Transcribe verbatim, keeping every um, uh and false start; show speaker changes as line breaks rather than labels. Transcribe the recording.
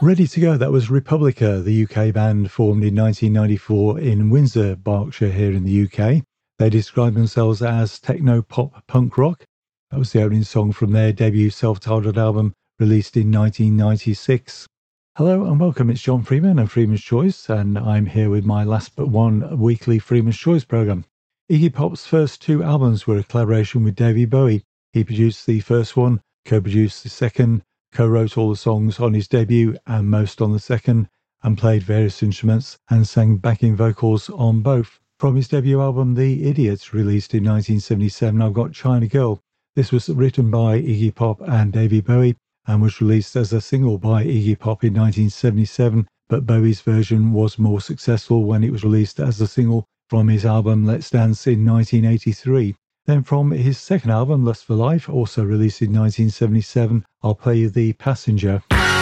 Ready to Go, that was Republica, the U K band formed in nineteen ninety-four in Windsor, Berkshire, here in the U K. They describe themselves as techno-pop punk rock. That was the opening song from their debut self-titled album, released in nineteen ninety-six. Hello and welcome, it's John Freeman and Freeman's Choice, and I'm here with my last but one weekly Freeman's Choice programme. Iggy Pop's first two albums were a collaboration with David Bowie. He produced the first one, co-produced the second, co-wrote all the songs on his debut and most on the second, and played various instruments and sang backing vocals on both. From his debut album The Idiots, released in nineteen seventy-seven, I've got China Girl. This was written by Iggy Pop and David Bowie and was released as a single by Iggy Pop in nineteen seventy-seven, but Bowie's version was more successful when it was released as a single from his album Let's Dance in nineteen eighty-three. Then from his second album, Lust for Life, also released in nineteen seventy-seven, I'll play you The Passenger.